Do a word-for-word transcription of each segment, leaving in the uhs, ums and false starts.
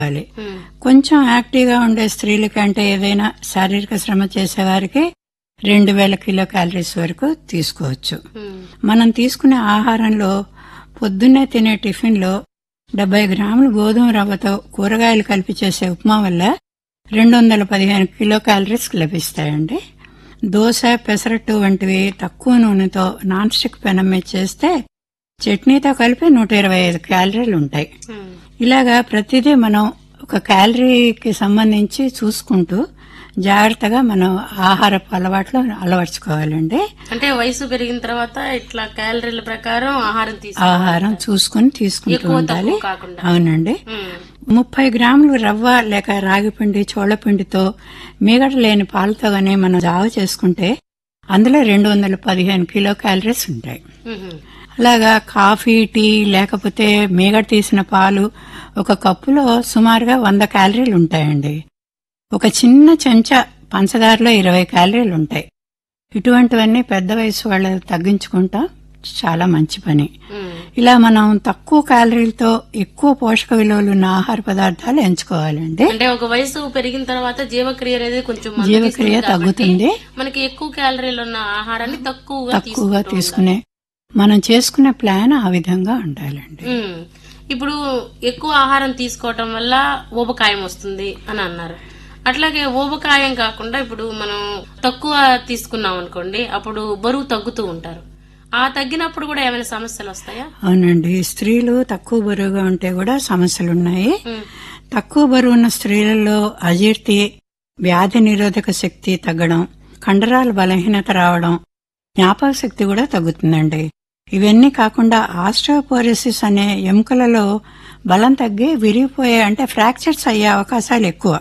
తీసుకోవాలి. కొంచెం యాక్టివ్గా ఉండే స్త్రీలకి అంటే ఏదైనా శారీరక శ్రమ చేసేవారికి రెండు వేల కిలో క్యాలరీస్ వరకు తీసుకోవచ్చు. మనం తీసుకునే ఆహారంలో పొద్దున్నే తినే టిఫిన్లో డెబ్బై గ్రాములు గోధుమ రవ్వతో కూరగాయలు కలిపి చేసే ఉప్మా వల్ల రెండు వందల పదిహేను కిలో క్యాలరీస్ లభిస్తాయండి. దోశ, పెసరట్టు వంటివి తక్కువ నూనెతో నాన్ స్టిక్ పెనం మీద చేస్తే చట్నీతో కలిపి నూట ఇరవై ఐదు క్యాలరీలు ఉంటాయి. ఇలాగా ప్రతిదీ మనం ఒక క్యాలరీకి సంబంధించి చూసుకుంటూ జాగ్రత్తగా మనం ఆహారపు అలవాట్లు అలవర్చుకోవాలండి. అంటే వయసు పెరిగిన తర్వాత ఇట్లా క్యాలరీల ప్రకారం ఆహారం ఆహారం చూసుకుని తీసుకుంటూ ఉండాలి. అవునండి. ముప్పై గ్రాములు రవ్వ లేక రాగిపిండి, చోళపిండితో మీగడ లేని పాలతో గానీ మనం జావ చేసుకుంటే అందులో రెండు వందల పదిహేను కిలో క్యాలరీస్ ఉంటాయి. అలాగా కాఫీ, టీ లేకపోతే మీగడ తీసిన పాలు ఒక కప్పులో సుమారుగా వంద క్యాలరీలు ఉంటాయండి. ఒక చిన్న చెంచా పంచదారలో ఇరవై క్యాలరీలు ఉంటాయి. ఇటువంటివన్నీ పెద్ద వయసు వాళ్ళు తగ్గించుకుంటాం చాలా మంచి పని. ఇలా మనం తక్కువ క్యాలరీలతో ఎక్కువ పోషక విలువలు ఉన్న ఆహార పదార్థాలు ఎంచుకోవాలండి. అంటే ఒక వయసు పెరిగిన తర్వాత జీవక్రియ అనేది కొంచెం జీవక్రియ తగ్గుతుంది. మనకి ఎక్కువ క్యాలరీలు ఉన్న ఆహారాన్ని తక్కువగా తక్కువగా తీసుకునే మనం చేసుకునే ప్లాన్ ఆ విధంగా ఉండాలండి. ఇప్పుడు ఎక్కువ ఆహారం తీసుకోవటం వల్ల ఊబకాయం వస్తుంది అని అన్నారు. అట్లాగే ఊబకాయం కాకుండా ఇప్పుడు మనం తక్కువ తీసుకున్నాం అనుకోండి, అప్పుడు బరువు తగ్గుతూ ఉంటారు. ఆ తగ్గినప్పుడు కూడా ఏమైనా సమస్యలు వస్తాయా? అవునండి. స్త్రీలు తక్కువ బరువుగా ఉంటే కూడా సమస్యలు ఉన్నాయి. తక్కువ బరువు ఉన్న స్త్రీలలో అజీర్తి, వ్యాధి నిరోధక శక్తి తగ్గడం, కండరాల బలహీనత రావడం, జ్ఞాపక శక్తి కూడా తగ్గుతుందండి. ఇవన్నీ కాకుండా ఆస్టియోపోరోసిస్ అనే ఎముకలలో బలం తగ్గి విరిగిపోయే అంటే ఫ్రాక్చర్స్ అయ్యే అవకాశాలు ఎక్కువ.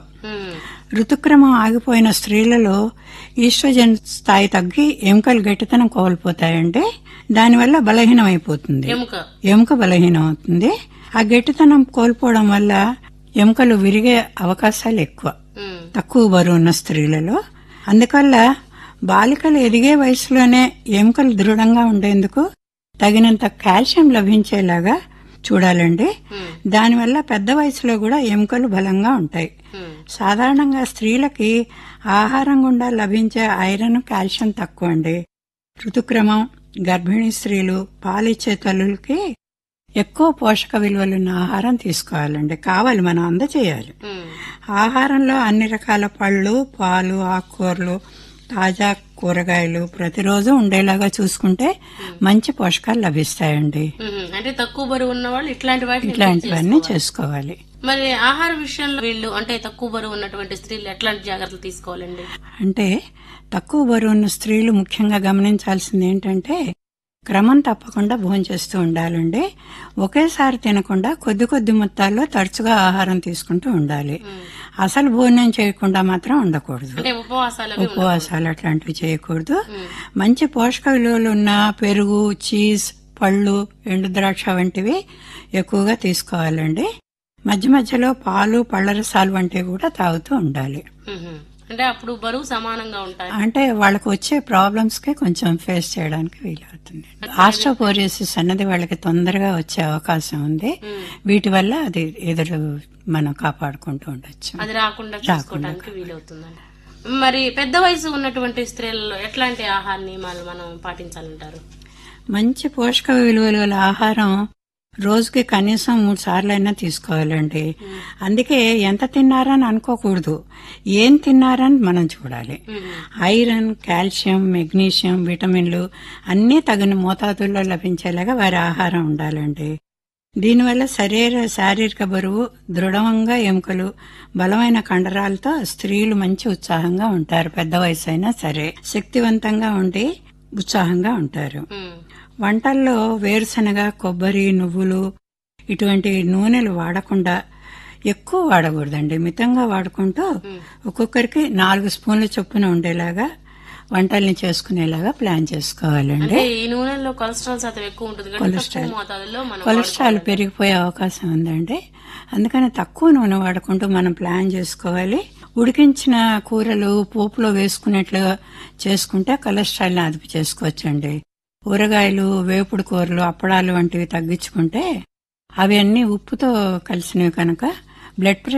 ఋతుక్రమం ఆగిపోయిన స్త్రీలలో ఈస్ట్రోజన్ స్థాయి తగ్గి ఎముకలు గట్టితనం కోల్పోతాయండి. దానివల్ల బలహీనం అయిపోతుంది, ఎముక బలహీనం అవుతుంది. ఆ గట్టితనం కోల్పోవడం వల్ల ఎముకలు విరిగే అవకాశాలు ఎక్కువ తక్కువ బరువు ఉన్న స్త్రీలలో. అందువల్ల బాలికలు ఎదిగే వయసులోనే ఎముకలు దృఢంగా ఉండేందుకు తగినంత కాల్షియం లభించేలాగా చూడాలండి. దానివల్ల పెద్ద వయసులో కూడా ఎముకలు బలంగా ఉంటాయి. సాధారణంగా స్త్రీలకి ఆహారం గుండా లభించే ఐరన్, కాల్షియం తక్కువ అండి. ఋతుక్రమం, గర్భిణీ స్త్రీలు, పాలిచ్చే తల్లులకి ఎక్కువ పోషక విలువలున్న ఆహారం తీసుకోవాలండి. కావాలి, మనం అందచేయాలి. ఆహారంలో అన్ని రకాల పళ్ళు, పాలు, ఆకుకూరలు, తాజా కూరగాయలు ప్రతిరోజు ఉండేలాగా చూసుకుంటే మంచి పోషకాలు లభిస్తాయండి. అంటే తక్కువ బరువు ఉన్న వాళ్ళు ఇట్లాంటి ఇట్లాంటివన్నీ చేసుకోవాలి. మరి ఆహార విషయంలో వీళ్ళు అంటే తక్కువ బరువు ఉన్నటువంటి స్త్రీలు ఎట్లాంటి జాగ్రత్తలు తీసుకోవాలండి? అంటే తక్కువ బరువు ఉన్న స్త్రీలు ముఖ్యంగా గమనించాల్సింది ఏంటంటే క్రమం తప్పకుండా భోజనం చేస్తూ ఉండాలండి. ఒకేసారి తినకుండా కొద్ది కొద్ది మొత్తాల్లో తరచుగా ఆహారం తీసుకుంటూ ఉండాలి. అసలు భోజనం చేయకుండా మాత్రం ఉండకూడదు. ఉపవాసాలు అట్లాంటివి చేయకూడదు. మంచి పోషక విలువలు ఉన్న పెరుగు, చీజ్, పళ్ళు, ఎండు ద్రాక్ష వంటివి ఎక్కువగా తీసుకోవాలండి. మధ్య మధ్యలో పాలు, పళ్ల రసాలు వంటివి కూడా తాగుతూ ఉండాలి. అంటే అప్పుడు బరువు సమానంగా ఉంటాయి. అంటే వాళ్ళకి వచ్చే ప్రాబ్లమ్స్ కి కొంచెం ఫేస్ చేయడానికి వీలవుతుంది. ఆస్టియోపోరోసిస్ అన్నది వాళ్ళకి తొందరగా వచ్చే అవకాశం ఉంది. వీటి వల్ల అది ఎదురు మనం కాపాడుకుంటూ ఉండొచ్చు, అది రాకుండా చూసుకోవడానికి వీలవుతుందండి. మరి పెద్ద వయసు ఉన్నటువంటి స్త్రీలలో ఎట్లాంటి ఆహార నియమాలు మనం పాటించాలంటారు? మంచి పోషక విలువల గల ఆహారం రోజుకి కనీసం మూడు సార్లు అయినా తీసుకోవాలండి. అందుకే ఎంత తిన్నారని అనుకోకూడదు, ఏం తిన్నారని మనం చూడాలి. ఐరన్, కాల్షియం, మెగ్నీషియం, విటమిన్లు అన్నీ తగిన మోతాదుల్లో లభించేలాగా వారి ఆహారం ఉండాలండి. దీనివల్ల శరీర శారీరక బరువు, దృఢంగా ఎముకలు, బలమైన కండరాలతో స్త్రీలు మంచి ఉత్సాహంగా ఉంటారు. పెద్ద వయసు అయినా సరే శక్తివంతంగా ఉండి ఉత్సాహంగా ఉంటారు. వంటల్లో వేరుశనగ, కొబ్బరి, నువ్వులు ఇటువంటి నూనెలు వాడకుండా ఎక్కువ వాడకూడదండి. మితంగా వాడుకుంటూ ఒక్కొక్కరికి నాలుగు స్పూన్ల చొప్పున ఉండేలాగా వంటల్ని చేసుకునేలాగా ప్లాన్ చేసుకోవాలండి. ఈ నూనెలో కొలెస్ట్రాల్ శాతం ఎక్కువ ఉంటుంది. కొలెస్ట్రాల్ కొలెస్ట్రాల్ పెరిగిపోయే అవకాశం ఉందండి. అందుకని తక్కువ నూనె వాడుకుంటూ మనం ప్లాన్ చేసుకోవాలి. ఉడికించిన కూరలు పోపులో వేసుకునేట్లుగా చేసుకుంటే కొలెస్ట్రాల్ని అదుపు చేసుకోవచ్చండి. ఊరగాయలు, వేపుడు కూరలు, అప్పడాలు వంటివి తగ్గించుకుంటే అవి అన్ని ఉప్పుతో కలిసినవి కనుక బ్లడ్